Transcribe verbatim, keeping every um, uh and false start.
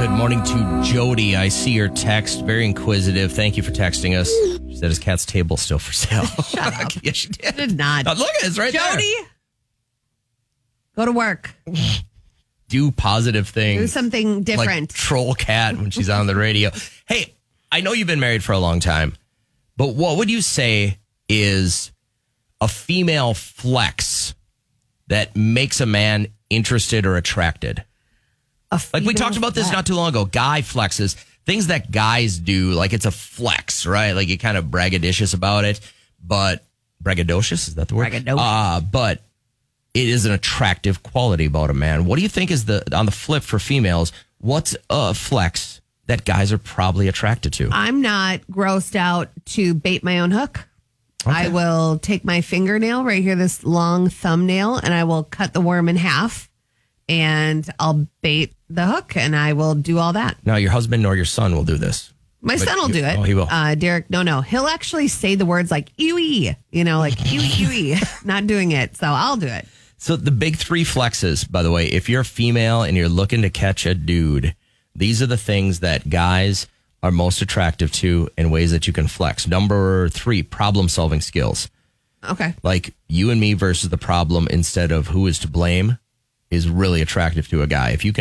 Good morning to Jody. I see your text. Very inquisitive. Thank you for texting us. She said his cat's table still for sale. Shut up. Yes, she did. Did not. Oh, look at it. It's right Jody, there. go to work. Do positive things. Do something different. Like troll cat when she's on the radio. Hey, I know you've been married for a long time, but what would you say is a female flex that makes a man interested or attracted? Like we talked about this flex. not too long ago. Guy flexes, things that guys do, like it's a flex, right? Like you kind of braggadocious about it, but braggadocious, is that the word? Braggadocious. Uh, but it is an attractive quality about a man. What do you think is the, on the flip for females, what's a flex that guys are probably attracted to? I'm not grossed out to bait my own hook. Okay. I will take my fingernail right here, this long thumbnail, and I will cut the worm in half. And I'll bait the hook, and I will do all that. Now, your husband or your son will do this. My But son will you- do it. Oh, he will. Uh, Derek, no, no. He'll actually say the words like, ewy, you know, like, ewy, ewy. Not doing it. So I'll do it. So the big three flexes, by the way, if you're a female and you're looking to catch a dude, these are the things that guys are most attractive to in ways that you can flex. Number three, problem solving skills. Okay. Like you and me versus the problem instead of who is to blame is really attractive to a guy. If you can